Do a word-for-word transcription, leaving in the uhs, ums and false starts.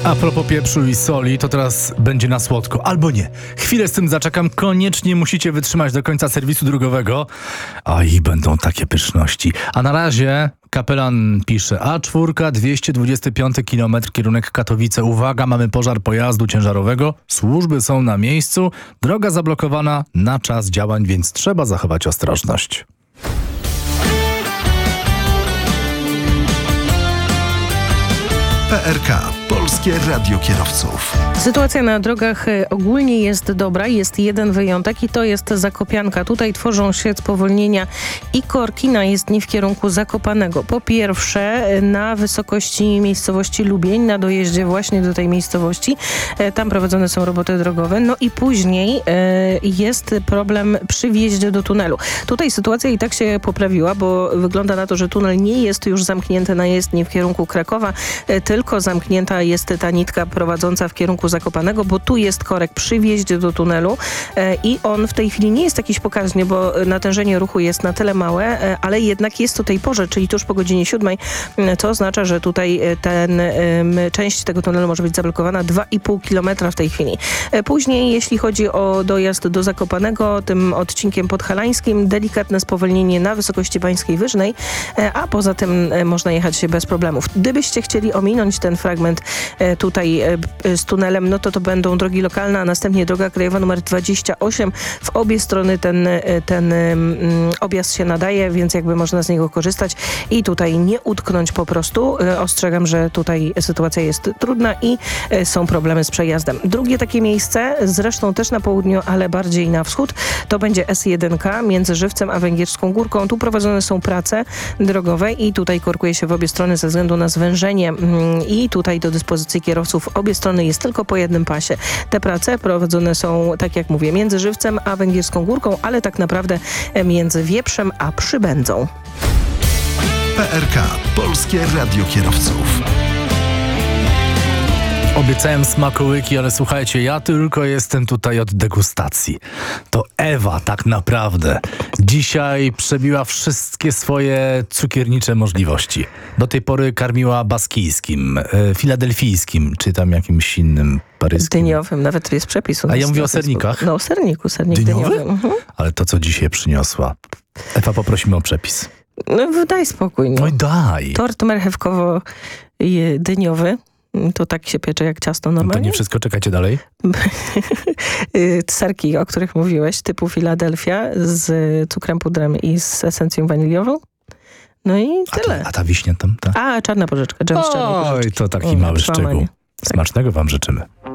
A propos pieprzu i soli, to teraz będzie na słodko. Albo nie. Chwilę z tym zaczekam. Koniecznie musicie wytrzymać do końca serwisu drogowego. A i będą takie pyszności. A na razie kapelan pisze: A cztery, dwieście dwudziesty piąty kilometr, kierunek Katowice. Uwaga, mamy pożar pojazdu ciężarowego. Służby są na miejscu. Droga zablokowana na czas działań, więc trzeba zachować ostrożność. P R K. Polskie Radio Kierowców. Sytuacja na drogach ogólnie jest dobra. Jest jeden wyjątek i to jest Zakopianka. Tutaj tworzą się spowolnienia i korki na jezdni w kierunku Zakopanego. Po pierwsze na wysokości miejscowości Lubień, na dojeździe właśnie do tej miejscowości. Tam prowadzone są roboty drogowe. No i później jest problem przy wjeździe do tunelu. Tutaj sytuacja i tak się poprawiła, bo wygląda na to, że tunel nie jest już zamknięty na jezdni w kierunku Krakowa, tylko zamknięta jest ta nitka prowadząca w kierunku Zakopanego, bo tu jest korek przy wjeździe do tunelu e, i on w tej chwili nie jest jakiś pokaźny, bo natężenie ruchu jest na tyle małe, e, ale jednak jest o tej porze, czyli tuż po godzinie siódmej, e, to oznacza, że tutaj ten e, część tego tunelu może być zablokowana dwa i pół kilometra w tej chwili. E, później, jeśli chodzi o dojazd do Zakopanego, tym odcinkiem podhalańskim, delikatne spowolnienie na wysokości Bańskiej Wyżnej, e, a poza tym e, można jechać się bez problemów. Gdybyście chcieli ominąć ten fragment e, tutaj e, z tunelem, no to to będą drogi lokalne, a następnie droga krajowa numer dwadzieścia osiem. W obie strony ten, ten um, objazd się nadaje, więc jakby można z niego korzystać i tutaj nie utknąć po prostu. E, ostrzegam, że tutaj sytuacja jest trudna i e, są problemy z przejazdem. Drugie takie miejsce, zresztą też na południu, ale bardziej na wschód, to będzie S jeden między Żywcem a Węgierską Górką. Tu prowadzone są prace drogowe i tutaj korkuje się w obie strony ze względu na zwężenie mm, i tutaj do dyspozycji kierowców obie strony jest tylko po jednym pasie. Te prace prowadzone są, tak jak mówię, między Żywcem a Węgierską Górką, ale tak naprawdę między Wieprzem a Przybędzą. P R K. Polskie Radio Kierowców. Obiecałem smakołyki, ale słuchajcie, ja tylko jestem tutaj od degustacji. To Ewa tak naprawdę dzisiaj przebiła wszystkie swoje cukiernicze możliwości. Do tej pory karmiła baskijskim, e, filadelfijskim, czy tam jakimś innym paryskim. Dyniowym, nawet jest przepis. A ja mówię o sernikach. No o serniku, sernik dyniowy. dyniowy. Mhm. Ale to, co dzisiaj przyniosła. Ewa, poprosimy o przepis. No daj spokój. No. Oj, daj. Tort marchewkowo-dyniowy. To tak się piecze jak ciasto normalnie. No to nie wszystko, czekajcie dalej. Serki, o których mówiłeś, typu Philadelphia z cukrem pudrem i z esencją waniliową. No i tyle. A, to, a ta wiśnia tam? Ta? A, czarna porzeczka, dżem z czarnej porzeczki. Oj, to taki Mm, mały przełamanie. szczegół. Tak. Smacznego wam życzymy.